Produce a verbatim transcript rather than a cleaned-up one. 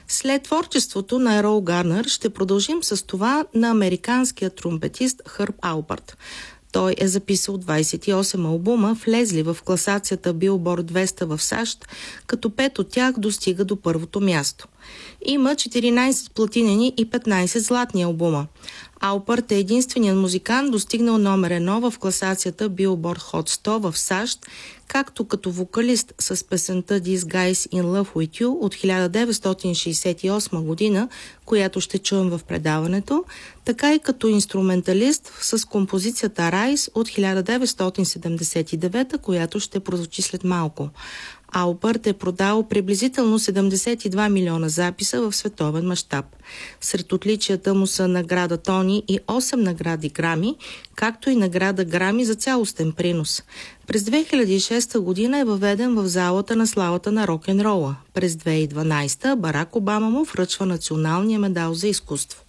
След творчеството на Ерол Гарнер ще продължим с това на американския тромпетист Хърб Алпърт. Той е записал двайсет и осем албума, влезли в класацията Billboard двеста в САЩ, като пет от тях достига до първото място. Има четиринайсет платинени и петнайсет златни албума. Алпърт е единственият музикант, достигнал номер едно в класацията Billboard Hot сто в САЩ, както като вокалист с песента These Guys in Love with You от хиляда деветстотин шейсет и осма година, която ще чуем в предаването, така и като инструменталист с композицията Rise от хиляда деветстотин седемдесет и девета, която ще прозвучи след малко. Алпърт е продал приблизително седемдесет и два милиона записа в световен мащаб. Сред отличията му са награда Тони и осем награди Грами, както и награда Грами за цялостен принос. През две хиляди и шеста година е въведен в залата на славата на рок-н-рола. През две хиляди и дванайсета Барак Обама му връчва националния медал за изкуство.